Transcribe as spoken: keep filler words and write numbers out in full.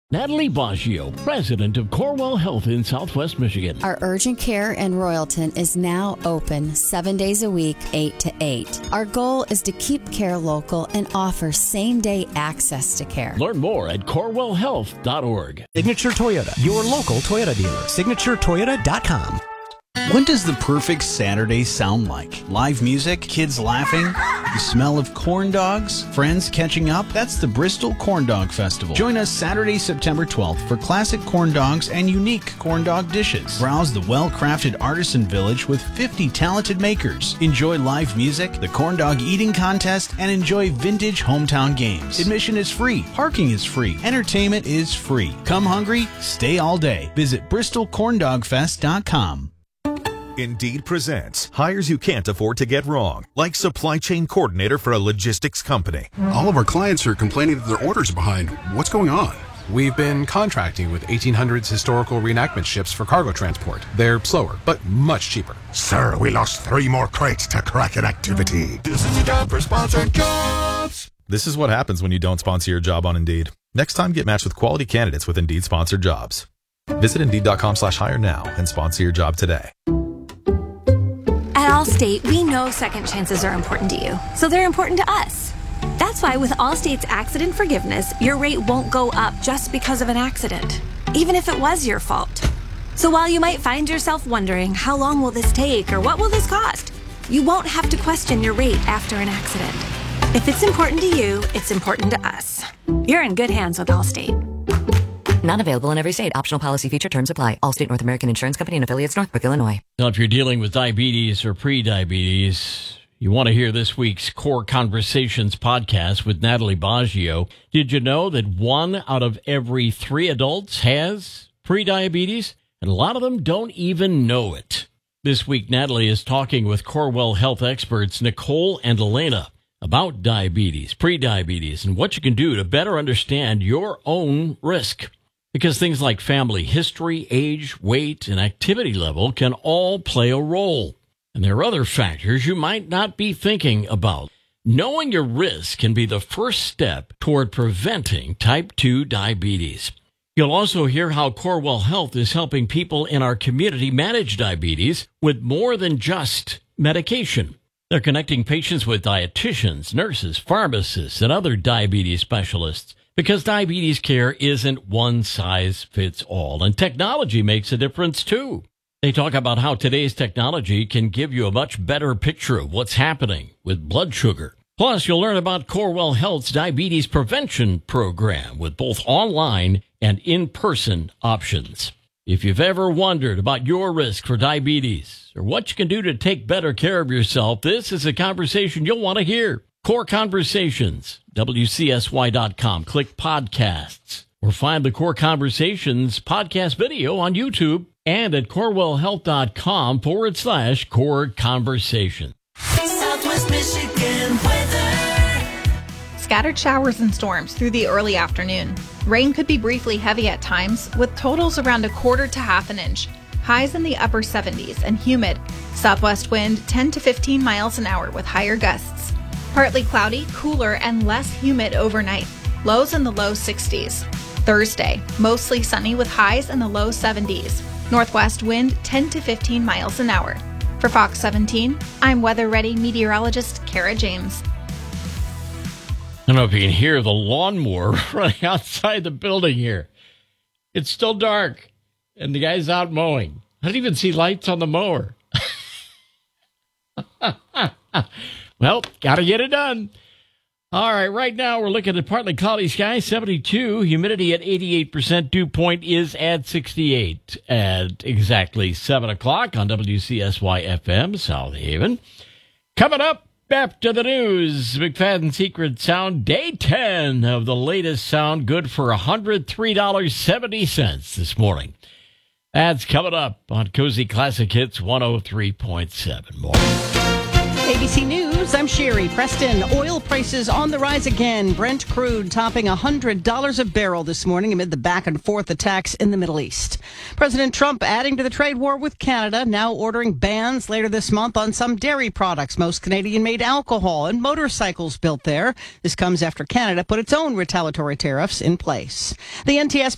Natalie Baggio, president of Corewell Health in Southwest Michigan. Our urgent care in Royalton is now open seven days a week, eight to eight. Our goal is to keep care local and offer same-day access to care. Learn more at corewell health dot org. Signature Toyota, your local Toyota dealer. signature toyota dot com. When does the perfect Saturday sound like? Live music, kids laughing, the smell of corn dogs, friends catching up? That's the Bristol Corn Dog Festival. Join us Saturday, September twelfth for classic corn dogs and unique corn dog dishes. Browse the well-crafted artisan village with fifty talented makers. Enjoy live music, the corn dog eating contest, and enjoy vintage hometown games. Admission is free. Parking is free. Entertainment is free. Come hungry, stay all day. Visit bristol corn dog fest dot com. Indeed presents hires you can't afford to get wrong, like supply chain coordinator for a logistics company. All of our clients are complaining that their orders are behind. What's going on? We've been contracting with eighteen hundreds historical reenactment ships for cargo transport. They're slower, but much cheaper. Sir, we lost three more crates to Kraken activity. This is a job for sponsored jobs. This is what happens when you don't sponsor your job on Indeed. Next time, get matched with quality candidates with Indeed sponsored jobs. Visit Indeed dot com slash hire now and sponsor your job today. At Allstate, we know second chances are important to you, so they're important to us. That's why with Allstate's accident forgiveness, your rate won't go up just because of an accident, even if it was your fault. So while you might find yourself wondering, how long will this take or what will this cost? You won't have to question your rate after an accident. If it's important to you, it's important to us. You're in good hands with Allstate. Not available in every state. Optional policy feature terms apply. Allstate North American Insurance Company and affiliates, Northbrook, Illinois. Now, if you're dealing with diabetes or pre-diabetes, you want to hear this week's Core Conversations podcast with Natalie Baggio. Did you know that one out of every three adults has pre-diabetes? And a lot of them don't even know it. This week, Natalie is talking with Corewell Health experts Nicole and Elena about diabetes, pre-diabetes, and what you can do to better understand your own risk. Because things like family history, age, weight, and activity level can all play a role. And there are other factors you might not be thinking about. Knowing your risk can be the first step toward preventing type two diabetes. You'll also hear how Corewell Health is helping people in our community manage diabetes with more than just medication. They're connecting patients with dietitians, nurses, pharmacists, and other diabetes specialists. Because diabetes care isn't one size fits all, and technology makes a difference too. They talk about how today's technology can give you a much better picture of what's happening with blood sugar. Plus, you'll learn about Corewell Health's diabetes prevention program with both online and in-person options. If you've ever wondered about your risk for diabetes or what you can do to take better care of yourself, this is a conversation you'll want to hear. Core Conversations, W C S Y dot com. Click podcasts or find the Core Conversations podcast video on YouTube and at corewell health dot com forward slash core conversation. Southwest Michigan weather. Scattered showers and storms through the early afternoon. Rain could be briefly heavy at times, with totals around a quarter to half an inch. Highs in the upper seventies and humid. Southwest wind ten to fifteen miles an hour with higher gusts. Partly cloudy, cooler, and less humid overnight. Lows in the low sixties. Thursday, mostly sunny with highs in the low seventies. Northwest wind ten to fifteen miles an hour. For Fox seventeen, I'm Weather Ready meteorologist Kara James. I don't know if you can hear the lawnmower running outside the building here. It's still dark, and the guy's out mowing. I don't even see lights on the mower. Well, got to get it done. All right, right now we're looking at partly cloudy skies, seventy-two, humidity at eighty-eight percent, dew point is at sixty-eight at exactly seven o'clock on W C S Y F M, South Haven. Coming up after the news, McFadden Secret Sound, day ten of the latest sound, good for one hundred three dollars and seventy cents this morning. That's coming up on Cozy Classic Hits one oh three point seven. More. A B C News, I'm Sherry Preston. Oil prices on the rise again. Brent crude topping one hundred dollars a barrel this morning amid the back and forth attacks in the Middle East. President Trump adding to the trade war with Canada, now ordering bans later this month on some dairy products, most Canadian-made alcohol and motorcycles built there. This comes after Canada put its own retaliatory tariffs in place. The N T S